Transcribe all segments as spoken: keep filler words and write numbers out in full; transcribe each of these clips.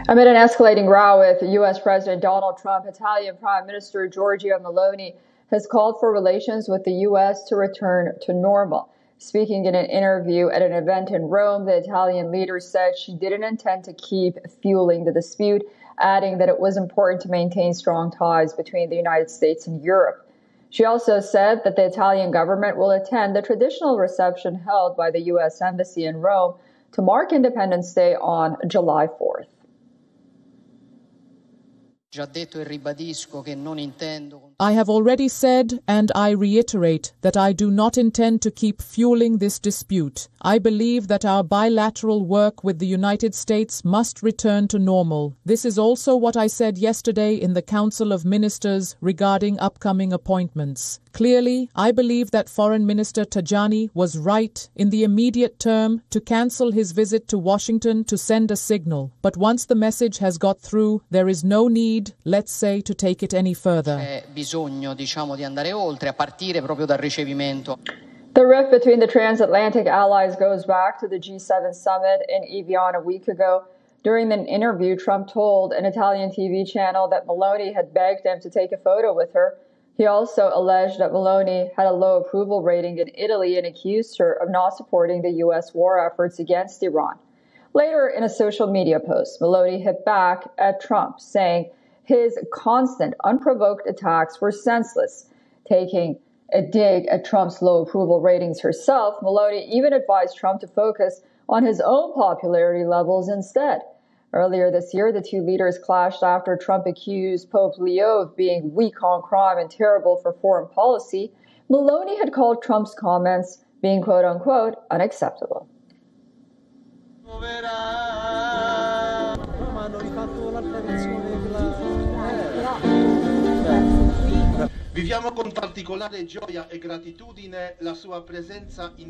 Amid an escalating row with U S President Donald Trump, Italian Prime Minister Giorgia Meloni has called for relations with the U S to return to normal. Speaking in an interview at an event in Rome, the Italian leader said she didn't intend to keep fueling the dispute, adding that it was important to maintain strong ties between the United States and Europe. She also said that the Italian government will attend the traditional reception held by the U S Embassy in Rome to mark Independence Day on July fourth. I have already said, and I reiterate, that I do not intend to keep fueling this dispute. I believe that our bilateral work with the United States must return to normal. This is also what I said yesterday in the Council of Ministers regarding upcoming appointments. Clearly, I believe that Foreign Minister Tajani was right in the immediate term to cancel his visit to Washington to send a signal. But once the message has got through, there is no need, let's say, to take it any further. Bisogno, diciamo, di andare oltre, a partire proprio dal ricevimento. The rift between the transatlantic allies goes back to the G seven summit in Evian a week ago. During an interview, Trump told an Italian T V channel that Meloni had begged him to take a photo with her. He also alleged that Meloni had a low approval rating in Italy and accused her of not supporting the U S war efforts against Iran. Later, in a social media post, Meloni hit back at Trump, saying his constant, unprovoked attacks were senseless. Taking a dig at Trump's low approval ratings herself, Meloni even advised Trump to focus on his own popularity levels instead. Earlier this year, the two leaders clashed after Trump accused Pope Leo of being weak on crime and terrible for foreign policy. Meloni had called Trump's comments being, quote-unquote, unacceptable. Viviamo con particolare gioia e gratitudine la sua presenza in...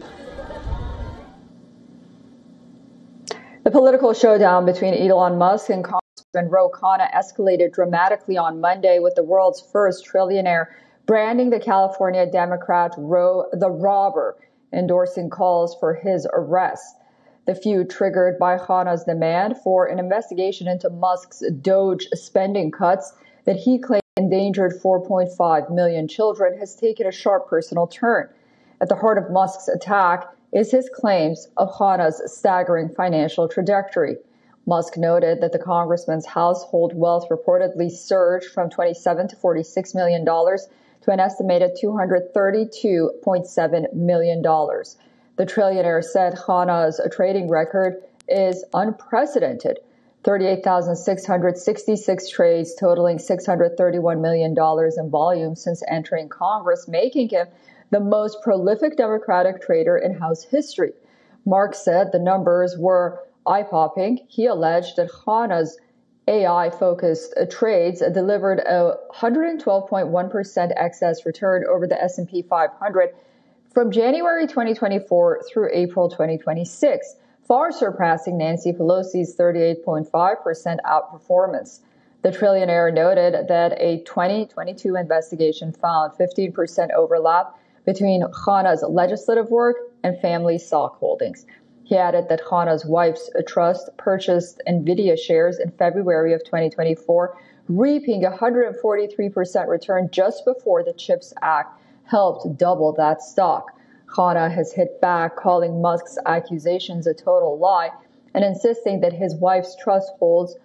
The political showdown between Elon Musk and Congressman Ro Khanna escalated dramatically on Monday, with the world's first trillionaire branding the California Democrat Ro the robber, endorsing calls for his arrest. The feud, triggered by Khanna's demand for an investigation into Musk's Doge spending cuts that he claimed endangered four point five million children, has taken a sharp personal turn. At the heart of Musk's attack is his claims of Khanna's staggering financial trajectory. Musk noted that the congressman's household wealth reportedly surged from twenty-seven to forty-six million dollars to an estimated two hundred thirty-two point seven million dollars. The trillionaire said Khanna's trading record is unprecedented. thirty-eight thousand six hundred sixty-six trades totaling six hundred thirty-one million dollars in volume since entering Congress, making him the most prolific Democratic trader in House history. Mark said the numbers were eye-popping. He alleged that Khanna's A I-focused trades delivered a one hundred twelve point one percent excess return over the S and P five hundred from January twenty twenty-four through April twenty twenty-six, far surpassing Nancy Pelosi's thirty-eight point five percent outperformance. The trillionaire noted that a twenty twenty-two investigation found fifteen percent overlap between Khanna's legislative work and family stock holdings. He added that Khanna's wife's trust purchased NVIDIA shares in February of twenty twenty-four, reaping a one hundred forty-three percent return just before the CHIPS Act helped double that stock. Khanna has hit back, calling Musk's accusations a total lie and insisting that his wife's trust holds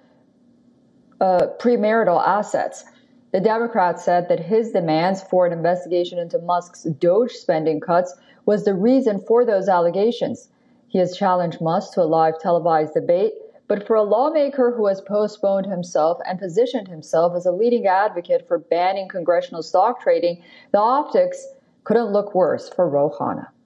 uh, premarital assets. The Democrat said that his demands for an investigation into Musk's Doge spending cuts was the reason for those allegations. He has challenged Musk to a live televised debate, but for a lawmaker who has postponed himself and positioned himself as a leading advocate for banning congressional stock trading, the optics couldn't look worse for Ro Khanna.